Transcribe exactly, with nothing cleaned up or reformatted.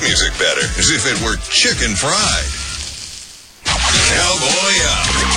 this music better, as if it were chicken fried. Cowboy Up.